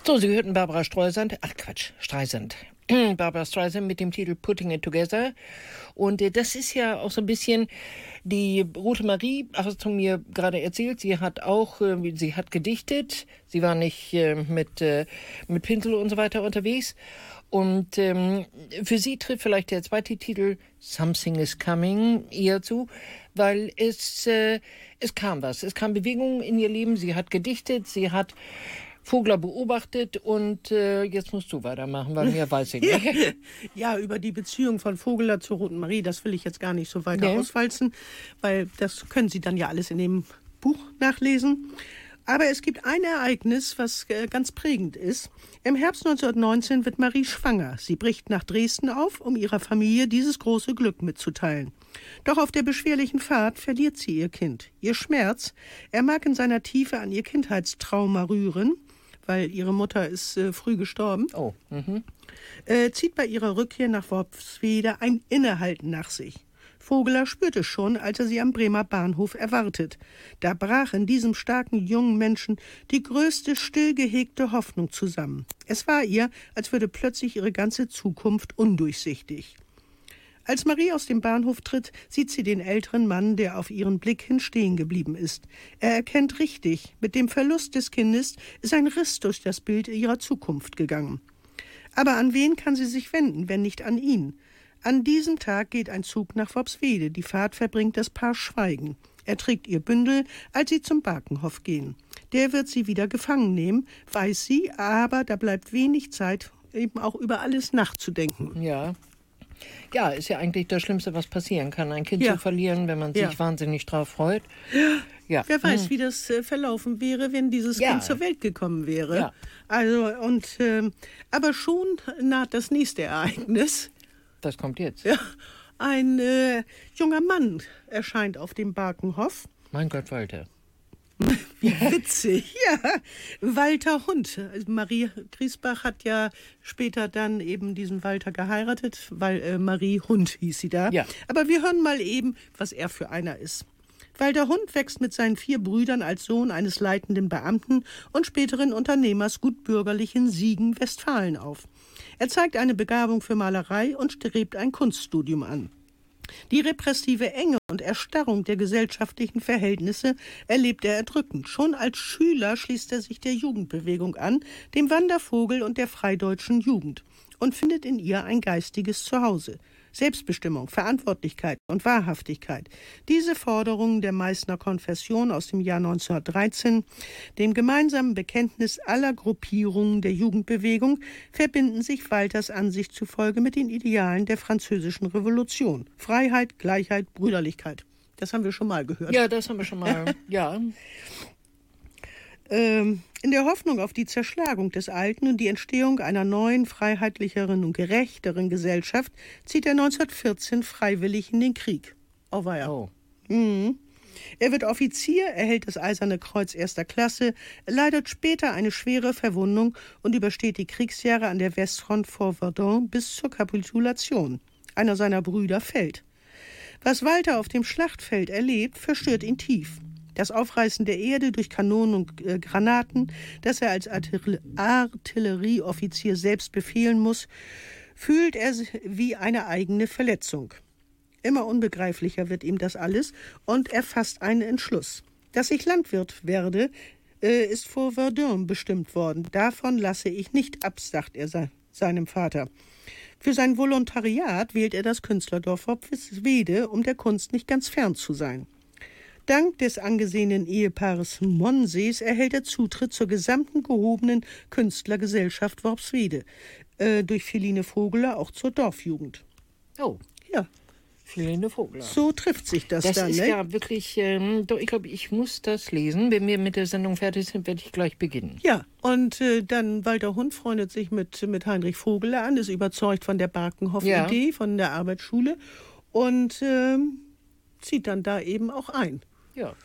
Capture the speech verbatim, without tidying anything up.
So, Sie hörten Barbara Streisand, ach Quatsch, Streisand. Barbara Streisand mit dem Titel Putting It Together. Und äh, das ist ja auch so ein bisschen, die Rote Marie, hast du mir gerade erzählt, sie hat auch, äh, sie hat gedichtet, sie war nicht äh, mit, äh, mit Pinsel und so weiter unterwegs. Und ähm, für sie trifft vielleicht der zweite Titel Something is Coming eher zu, weil es, äh, es kam was, es kam Bewegung in ihr Leben, sie hat gedichtet, sie hat Vogler beobachtet und äh, jetzt musst du weitermachen, weil mehr weiß ich nicht. Ja, über die Beziehung von Vogler zur Roten Marie, das will ich jetzt gar nicht so weiter nee. auswalzen, weil das können Sie dann ja alles in dem Buch nachlesen. Aber es gibt ein Ereignis, was äh, ganz prägend ist. Im Herbst neunzehnhundertneunzehn wird Marie schwanger. Sie bricht nach Dresden auf, um ihrer Familie dieses große Glück mitzuteilen. Doch auf der beschwerlichen Fahrt verliert sie ihr Kind. Ihr Schmerz, er mag in seiner Tiefe an ihr Kindheitstrauma rühren, weil ihre Mutter ist äh, früh gestorben, oh. mhm. äh, zieht bei ihrer Rückkehr nach Worpswede ein Innehalten nach sich. Vogler spürte schon, als er sie am Bremer Bahnhof erwartet. Da brach in diesem starken jungen Menschen die größte still gehegte Hoffnung zusammen. Es war ihr, als würde plötzlich ihre ganze Zukunft undurchsichtig. Als Marie aus dem Bahnhof tritt, sieht sie den älteren Mann, der auf ihren Blick hin stehen geblieben ist. Er erkennt richtig, mit dem Verlust des Kindes ist ein Riss durch das Bild ihrer Zukunft gegangen. Aber an wen kann sie sich wenden, wenn nicht an ihn? An diesem Tag geht ein Zug nach Worpswede. Die Fahrt verbringt das Paar Schweigen. Er trägt ihr Bündel, als sie zum Barkenhof gehen. Der wird sie wieder gefangen nehmen, weiß sie, aber da bleibt wenig Zeit, eben auch über alles nachzudenken. Ja. Ja, ist ja eigentlich das Schlimmste, was passieren kann, ein Kind ja. zu verlieren, wenn man sich ja. wahnsinnig drauf freut. Ja. Wer weiß, hm. wie das äh, verlaufen wäre, wenn dieses ja. Kind zur Welt gekommen wäre. Ja. Also und äh, aber schon naht das nächste Ereignis. Das kommt jetzt. Ja. Ein äh, junger Mann erscheint auf dem Barkenhof. Mein Gott, Walter. Wie witzig, ja. Walter Hund. Marie Griesbach hat ja später dann eben diesen Walter geheiratet, weil äh, Marie Hund hieß sie da. Ja. Aber wir hören mal eben, was er für einer ist. Walter Hund wächst mit seinen vier Brüdern als Sohn eines leitenden Beamten und späteren Unternehmers gutbürgerlich in Siegen, Westfalen auf. Er zeigt eine Begabung für Malerei und strebt ein Kunststudium an. Die repressive Enge und Erstarrung der gesellschaftlichen Verhältnisse erlebt er erdrückend. Schon als Schüler schließt er sich der Jugendbewegung an, dem Wandervogel und der Freideutschen Jugend, und findet in ihr ein geistiges Zuhause. Selbstbestimmung, Verantwortlichkeit und Wahrhaftigkeit. Diese Forderungen der Meißner Konfession aus dem Jahr neunzehnhundertdreizehn, dem gemeinsamen Bekenntnis aller Gruppierungen der Jugendbewegung, verbinden sich Walters Ansicht zufolge mit den Idealen der Französischen Revolution. Freiheit, Gleichheit, Brüderlichkeit. Das haben wir schon mal gehört. Ja, das haben wir schon mal, ja. Ähm, in der Hoffnung auf die Zerschlagung des Alten und die Entstehung einer neuen, freiheitlicheren und gerechteren Gesellschaft zieht er neunzehnhundertvierzehn freiwillig in den Krieg. Auweia. Oh. Mhm. Er wird Offizier, erhält das Eiserne Kreuz erster Klasse, leidet später eine schwere Verwundung und übersteht die Kriegsjahre an der Westfront vor Verdun bis zur Kapitulation. Einer seiner Brüder fällt. Was Walter auf dem Schlachtfeld erlebt, verstört ihn tief. Das Aufreißen der Erde durch Kanonen und äh, Granaten, das er als Artiller- Artillerieoffizier selbst befehlen muss, fühlt er wie eine eigene Verletzung. Immer unbegreiflicher wird ihm das alles und er fasst einen Entschluss. Dass ich Landwirt werde, äh, ist vor Verdun bestimmt worden. Davon lasse ich nicht ab, sagt er se- seinem Vater. Für sein Volontariat wählt er das Künstlerdorf Worpswede, um der Kunst nicht ganz fern zu sein. Dank des angesehenen Ehepaares Monsees erhält er Zutritt zur gesamten gehobenen Künstlergesellschaft Worpswede, äh, durch Philine Vogeler auch zur Dorfjugend. Oh. Ja. Philine Vogeler. So trifft sich das, das dann, ist ne? ja wirklich, ähm, doch, ich glaube, ich muss das lesen. Wenn wir mit der Sendung fertig sind, werde ich gleich beginnen. Ja, und äh, dann Walter Hund freundet sich mit, mit Heinrich Vogeler an, ist überzeugt von der Barkenhof-Idee, ja. von der Arbeitsschule und äh, zieht dann da eben auch ein. Ja.